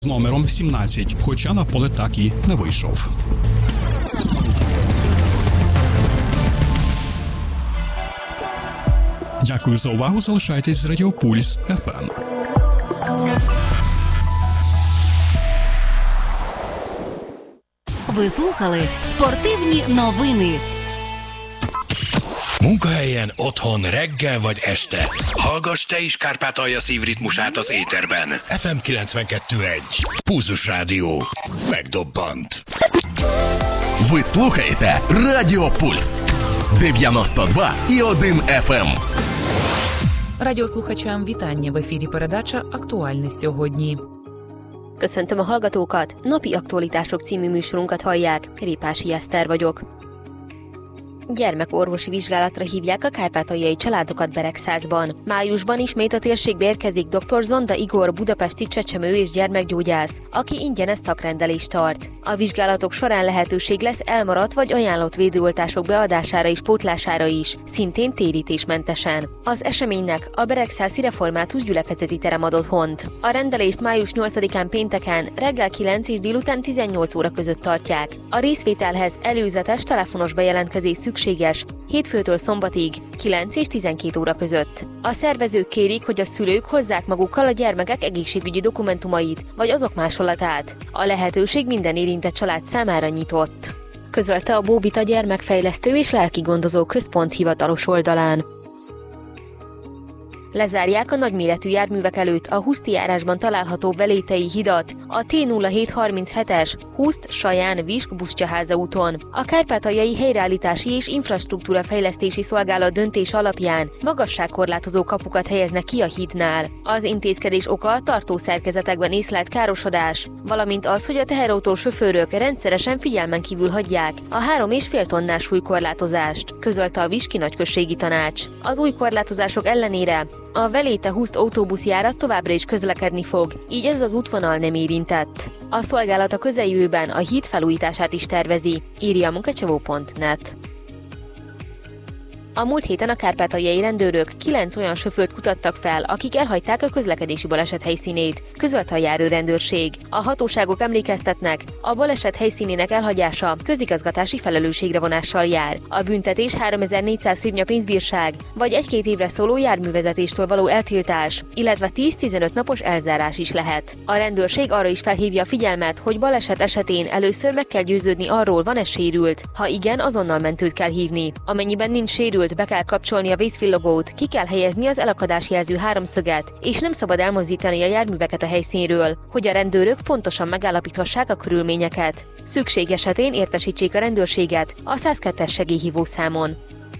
з номером 17, хоча на поле так і не вийшов. Дякую за увагу, залишайтесь з Радіо Пульс FM. Ви слухали спортивні новини. Munkahelyen, otthon, reggel vagy este. Hallgass te is Kárpátalja szívritmusát az éterben. FM 92.1. Pulzus Rádió. Megdobbant. Ви слухаєте Радіо Пульс. 92,1 FM. Радіослухачам вітання. В ефірі передача «Актуальне сьогодні». Köszöntöm a hallgatókat, napi aktualitások című műsorunkat hallják, Répási Eszter vagyok. Gyermekorvosi vizsgálatra hívják a kárpátaljai családokat Beregszázban. Májusban ismét a térségbe érkezik dr. Zonda Igor, budapesti csecsemő és gyermekgyógyász, aki ingyenes szakrendelést tart. A vizsgálatok során lehetőség lesz elmaradt vagy ajánlott védőoltások beadására és pótlására is, szintén térítésmentesen. Az eseménynek a Beregszászi Református Gyülekezeti Terem ad otthont. A rendelést május 8-án pénteken reggel 9 és délután 18 óra között tartják. A részvételhez előzetes telefonos bejelentkezés szükséges hétfőtől szombatig 9 és 12 óra között. A szervezők kérik, hogy a szülők hozzák magukkal a gyermekek egészségügyi dokumentumait vagy azok másolatát. A lehetőség minden érintett család számára nyitott, közölte a Bóbita Gyermekfejlesztő és Lelkigondozó Központ hivatalos oldalán. Lezárják a nagyméretű járművek előtt a Huszti járásban található Velétei hidat, a T0737-es Huszt-Saján-Visk-Busztyaháza úton. A Kárpátaljai Helyreállítási és Infrastruktúra Fejlesztési Szolgálat döntés alapján magasságkorlátozó kapukat helyeznek ki a hídnál. Az intézkedés oka a tartószerkezetekben észlelt károsodás, valamint az, hogy a teherautó sofőrök rendszeresen figyelmen kívül hagyják a 3,5 tonnás súlykorlátozást, közölte a Viski Nagyközségi Tanács. Az új korlátozások ellenére a Veléte-Huszt autóbuszjárat továbbra is közlekedni fog, így ez az útvonal nem érintett. A szolgálat a közeljövőben a híd felújítását is tervezi, írja a munkacsevó.net. A múlt héten a kárpátaljai rendőrök 9 olyan sofőrt kutattak fel, akik elhagyták a közlekedési baleset helyszínét, közölte a járőrendőrség. A hatóságok emlékeztetnek, a baleset helyszínének elhagyása közigazgatási felelősségre vonással jár. A büntetés 3400 hrivnya pénzbírság, vagy 1-2 évre szóló járművezetéstől való eltiltás, illetve 10-15 napos elzárás is lehet. A rendőrség arra is felhívja a figyelmet, hogy baleset esetén először meg kell győződni arról, van-e sérült. Ha igen, azonnal mentőt kell hívni. Amennyiben nincs sérült, be kell kapcsolni a vészvillogót, ki kell helyezni az elakadásjelző háromszöget, és nem szabad elmozdítani a járműveket a helyszínről, hogy a rendőrök pontosan megállapíthassák a körülményeket. Szükség esetén értesítsék a rendőrséget a 102-es segélyhívó számon.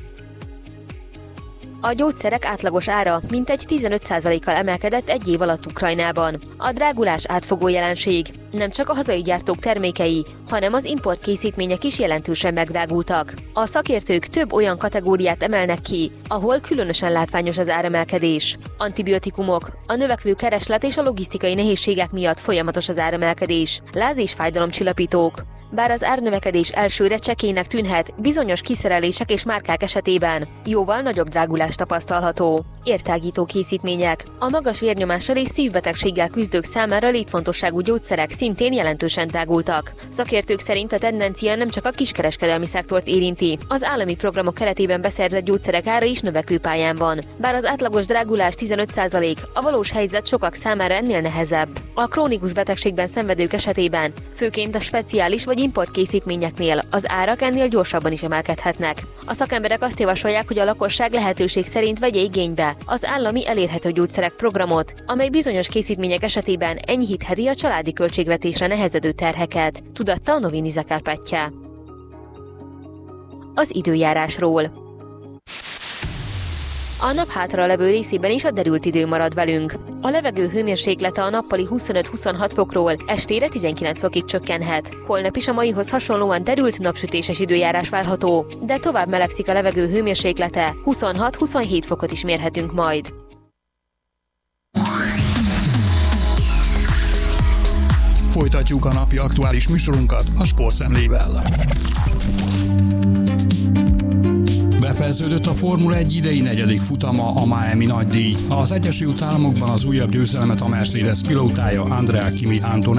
A gyógyszerek átlagos ára mintegy 15%-kal emelkedett egy év alatt Ukrajnában. A drágulás átfogó jelenség. Nem csak a hazai gyártók termékei, hanem az importkészítmények is jelentősen megdrágultak. A szakértők több olyan kategóriát emelnek ki, ahol különösen látványos az áremelkedés. Antibiotikumok, a növekvő kereslet és a logisztikai nehézségek miatt folyamatos az áremelkedés. Láz- és fájdalomcsillapítók. Bár az árnövekedés elsőre csekélynek tűnhet, bizonyos kiszerelések és márkák esetében jóval nagyobb drágulás tapasztalható. Értágító készítmények. A magas vérnyomással és szívbetegséggel küzdők számára létfontosságú gyógyszerek szintén jelentősen drágultak. Szakértők szerint a tendencia nem csak a kiskereskedelmi szektort érinti. Az állami programok keretében beszerzett gyógyszerek ára is növekvő pályán van. Bár az átlagos drágulás 15%, a valós helyzet sokak számára ennél nehezebb. A krónikus betegségben szenvedők esetében, főként a speciális vagy importkészítményeknél az árak ennél gyorsabban is emelkedhetnek. A szakemberek azt javasolják, hogy a lakosság lehetőség szerint vegye igénybe az állami elérhető gyógyszerek programot, amely bizonyos készítmények esetében enyhítheti a családi költségvetésre nehezedő terheket, tudatta a Novini Zakárpátja. Az időjárásról. A nap hátralevő részében is a derült idő marad velünk. A levegő hőmérséklete a nappali 25-26 fokról estére 19 fokig csökkenhet. Holnap is a maihoz hasonlóan derült napsütéses időjárás várható, de tovább melegszik a levegő hőmérséklete, 26-27 fokot is mérhetünk majd. Folytatjuk a napi aktuális műsorunkat a sportszemlével. Befejeződött a Formula 1 idei negyedik futama, a Miami nagydíj. Az Egyesült Államokban az újabb győzelmet a Mercedes pilótája Andrea Kimi Antonelli